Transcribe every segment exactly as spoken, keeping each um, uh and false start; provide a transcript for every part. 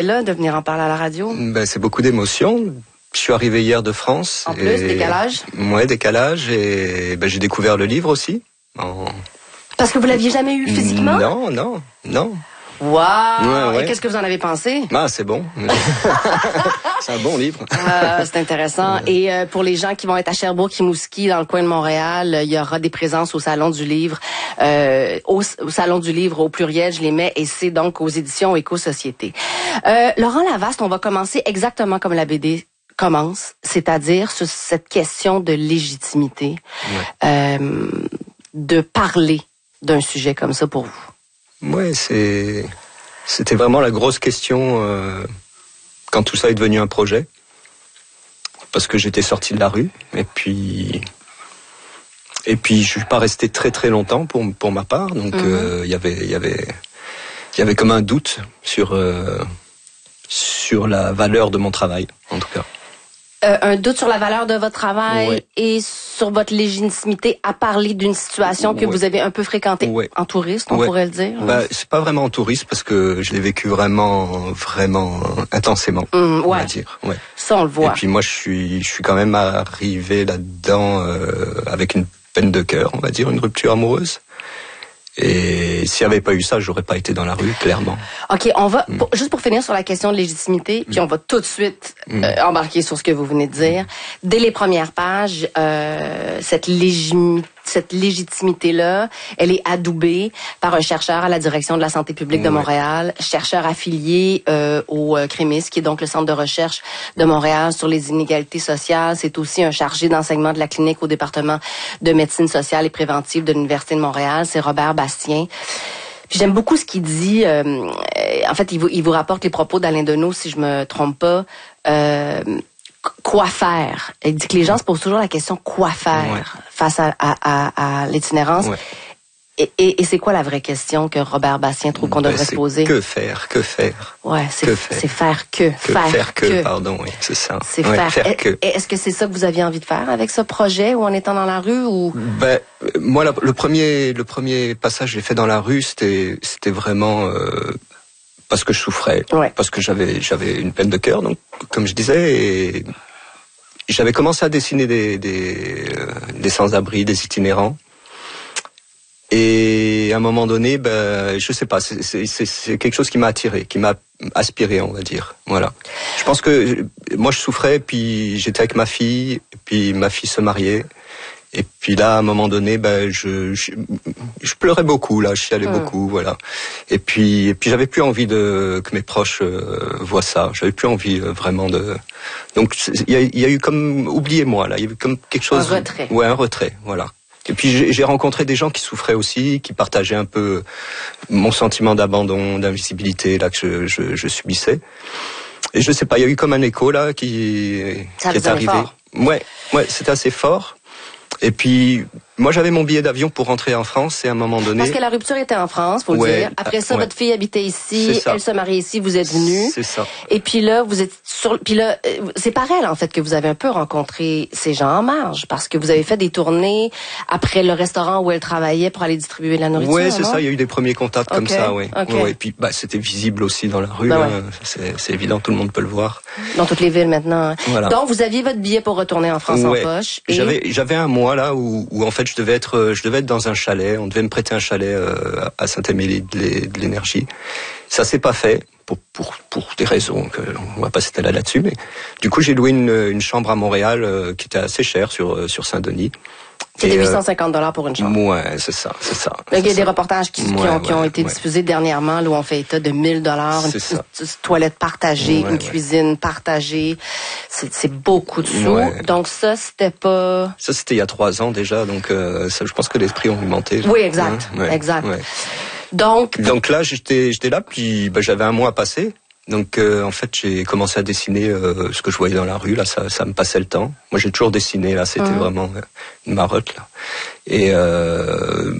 là, de venir en parler à la radio? Ben, c'est beaucoup d'émotions. Je suis arrivé hier de France. En plus, et... décalage? Ouais, décalage. Et ben, j'ai découvert le livre aussi. En... Parce que vous l'aviez jamais eu physiquement? Non, non, non. Wow! Ouais, ouais. Et qu'est-ce que vous en avez pensé? Ah, c'est bon. C'est un bon livre. euh, c'est intéressant. Ouais. Et euh, pour les gens qui vont être à Sherbrooke, Rimouski, dans le coin de Montréal, il y aura des présences au Salon du Livre. Euh, au, au Salon du Livre, au pluriel, je les mets, et c'est donc aux éditions Éco-Société. Euh, Laurent Lavaste, on va commencer exactement comme la B D commence, c'est-à-dire sur cette question de légitimité, ouais. euh, de parler d'un sujet comme ça pour vous. Ouais, c'est c'était vraiment la grosse question euh, quand tout ça est devenu un projet, parce que j'étais sorti de la rue et puis et puis je suis pas resté très très longtemps pour pour ma part, donc il mm-hmm. euh, y avait il y avait il y avait comme un doute sur euh, sur la valeur de mon travail, en tout cas. Euh, un doute sur la valeur de votre travail ouais. et sur votre légitimité à parler d'une situation que ouais. vous avez un peu fréquentée ouais. en touriste, on ouais. pourrait le dire. Bah, c'est pas vraiment en touriste parce que je l'ai vécu vraiment, vraiment intensément, mmh, ouais. on va dire. Ouais. Ça, on le voit. Et puis moi, je suis, je suis quand même arrivé là-dedans euh, avec une peine de cœur, on va dire, une rupture amoureuse. Et s'il n'y avait pas eu ça, j'aurais pas été dans la rue, clairement. OK, on va, mm. pour, juste pour finir sur la question de légitimité, puis mm. on va tout de suite mm. euh, embarquer sur ce que vous venez de dire. Dès les premières pages, euh, cette, légimi, cette légitimité-là, elle est adoubée par un chercheur à la direction de la santé publique de ouais. Montréal, chercheur affilié euh, au euh, CREMIS, qui est donc le centre de recherche de Montréal sur les inégalités sociales. C'est aussi un chargé d'enseignement de la clinique au département de médecine sociale et préventive de l'Université de Montréal. C'est Robert Bastien. Puis j'aime beaucoup ce qu'il dit. Euh, en fait, il vous, il vous rapporte les propos d'Alain Deneau, si je me trompe pas. Euh, quoi faire? Il dit que les gens se posent toujours la question quoi faire ouais. face à, à, à, à l'itinérance. Ouais. Et, et, et c'est quoi la vraie question que Robert Bastien trouve qu'on ben, devrait se poser? Que faire? Que faire? Ouais, c'est, que faire. c'est faire que. que faire, faire que, que. pardon, oui, c'est ça. C'est ouais, faire, faire et, que. Et est-ce que c'est ça que vous aviez envie de faire avec ce projet ou en étant dans la rue ou? Ben, moi, la, le premier, le premier passage que j'ai fait dans la rue, c'était, c'était vraiment, euh, parce que je souffrais. Ouais. Parce que j'avais, j'avais une peine de cœur, donc, comme je disais, et j'avais commencé à dessiner des, des, euh, des sans-abri, des itinérants. Et à un moment donné, ben, je sais pas, c'est, c'est, c'est quelque chose qui m'a attiré, qui m'a aspiré, on va dire. Voilà. Je pense que moi, je souffrais, puis j'étais avec ma fille, et puis ma fille se mariait. Et puis là, à un moment donné, ben, je, je, je pleurais beaucoup, là, je chialais mmh. beaucoup, voilà. Et puis, et puis j'avais plus envie de, que mes proches euh, voient ça. J'avais plus envie euh, vraiment de. Donc, il y a, y a eu comme, oubliez-moi, là, il y a eu comme quelque chose. Un retrait. Ouais, un retrait, voilà. Et puis j'ai, j'ai rencontré des gens qui souffraient aussi, qui partageaient un peu mon sentiment d'abandon, d'invisibilité là que je, je, je subissais. Et je sais pas, il y a eu comme un écho là qui, Ça qui est arrivé. Fort. Ouais, ouais, c'était assez fort. Et puis moi j'avais mon billet d'avion pour rentrer en France et à un moment donné. Parce que la rupture était en France, faut ouais, le dire. Après ça, ouais. votre fille habitait ici, elle se mariait ici, vous êtes venu. C'est ça. Et puis là, vous êtes sur. Puis là, c'est pareil en fait que vous avez un peu rencontré ces gens en marge parce que vous avez fait des tournées après le restaurant où elle travaillait pour aller distribuer de la nourriture. Ouais, c'est non? ça. Il y a eu des premiers contacts okay. comme ça, ouais. Okay. ouais. Et puis bah c'était visible aussi dans la rue. Ben là. ouais. C'est, c'est évident, tout le monde peut le voir. Dans toutes les villes maintenant. Voilà. Donc vous aviez votre billet pour retourner en France ouais. en poche. Et... J'avais j'avais un mois là où, où en fait je devais être je devais être dans un chalet. On devait me prêter un chalet euh, à Saint-Émilie de l'Énergie. Ça s'est pas fait pour pour pour des raisons que on va pas s'étaler là-dessus. Mais du coup j'ai loué une une chambre à Montréal euh, qui était assez chère sur sur Saint-Denis. C'était huit cent cinquante dollars pour une chambre. Ouais, c'est ça, c'est ça. Il y a c'est des ça. reportages qui, ouais, qui, ont, qui ont ouais, été ouais. diffusés dernièrement, là, où on fait état de mille dollars, une, une, une toilette partagée, ouais, une ouais. cuisine partagée. C'est, c'est beaucoup de sous. Ouais. Donc ça, c'était pas... Ça, c'était il y a trois ans déjà, donc euh, ça, je pense que les prix ont augmenté. Oui, exact, hein ouais, exact. Ouais. Donc... Donc là, j'étais, j'étais là, puis ben, j'avais un mois à passer. Donc euh, en fait j'ai commencé à dessiner euh, ce que je voyais dans la rue là, ça, ça me passait le temps. Moi j'ai toujours dessiné là, c'était mmh. vraiment euh, une marotte là. Et euh,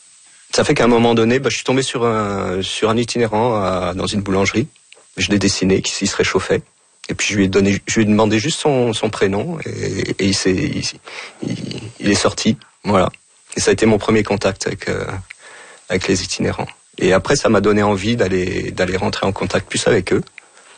ça fait qu'à un moment donné, bah, je suis tombé sur un sur un itinérant à, dans une boulangerie. Je l'ai dessiné, qui se réchauffait. Et puis je lui ai donné, je lui ai demandé juste son, son prénom et, et il s'est il, il, il est sorti, voilà. Et ça a été mon premier contact avec euh, avec les itinérants. Et après, ça m'a donné envie d'aller d'aller rentrer en contact plus avec eux.